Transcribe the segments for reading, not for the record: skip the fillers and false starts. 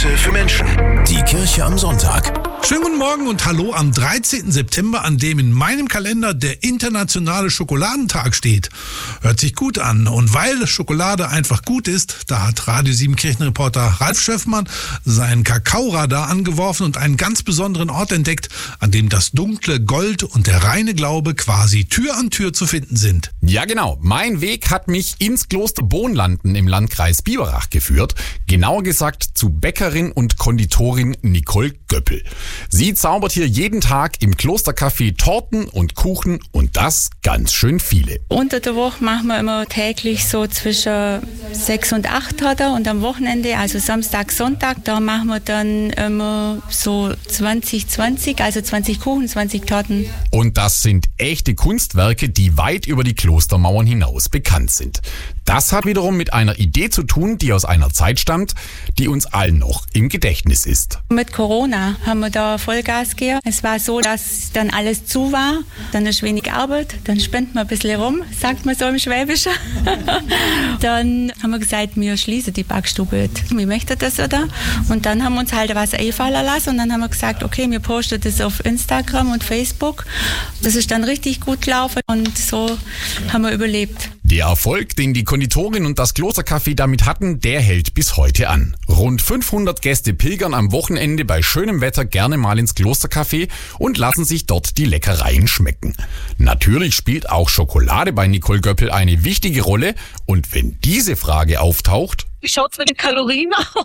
Momente für Menschen. Die Kirche am Sonntag. Schönen guten Morgen und hallo am 13. September, an dem in meinem Kalender der internationale Schokoladentag steht. Hört sich gut an. Und weil Schokolade einfach gut ist, da hat Radio 7 Kirchenreporter Ralf Schöffmann seinen Kakaoradar angeworfen und einen ganz besonderen Ort entdeckt, an dem das dunkle Gold und der reine Glaube quasi Tür an Tür zu finden sind. Ja genau, mein Weg hat mich ins Kloster Bohnlanden im Landkreis Biberach geführt. Genauer gesagt zu Bäckerin und Konditorin Nicole Göppel. Sie zaubert hier jeden Tag im Klostercafé Torten und Kuchen und das ganz schön viele. Unter der Woche machen wir immer täglich so zwischen 6 und 8 Torten und am Wochenende, also Samstag, Sonntag, da machen wir dann immer so 20, also 20 Kuchen, 20 Torten. Und das sind echte Kunstwerke, die weit über die Klostermauern hinaus bekannt sind. Das hat wiederum mit einer Idee zu tun, die aus einer Zeit stammt, die uns allen noch im Gedächtnis ist. Mit Corona haben wir da Vollgas gegeben. Es war so, dass dann alles zu war, dann ist wenig Arbeit, dann spenden wir ein bisschen rum, sagt man so im Schwäbischen. Dann haben wir gesagt, wir schließen die Backstube. Wie möchtet das, oder? Und dann haben wir uns halt was einfallen lassen und dann haben wir gesagt, okay, wir posten das auf Instagram und Facebook. Das ist dann richtig gut gelaufen und so haben wir überlebt. Der Erfolg, den die Konditorin und das Klostercafé damit hatten, der hält bis heute an. Rund 500 Gäste pilgern am Wochenende bei schönem Wetter gerne mal ins Klostercafé und lassen sich dort die Leckereien schmecken. Natürlich spielt auch Schokolade bei Nicole Göppel eine wichtige Rolle und wenn diese Frage auftaucht, wie schaut's mit den Kalorien aus?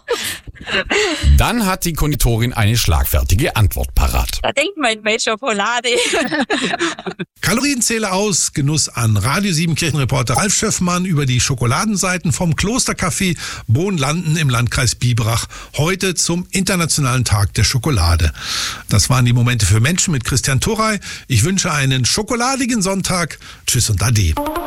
Dann hat die Konditorin eine schlagfertige Antwort parat. Da denkt man bei Schokolade. Kalorienzähler aus, Genuss an. Radio 7 Kirchenreporter Ralf Schöffmann über die Schokoladenseiten vom Klostercafé Bohnlanden im Landkreis Biberach. Heute zum Internationalen Tag der Schokolade. Das waren die Momente für Menschen mit Christian Thorey. Ich wünsche einen schokoladigen Sonntag. Tschüss und Ade.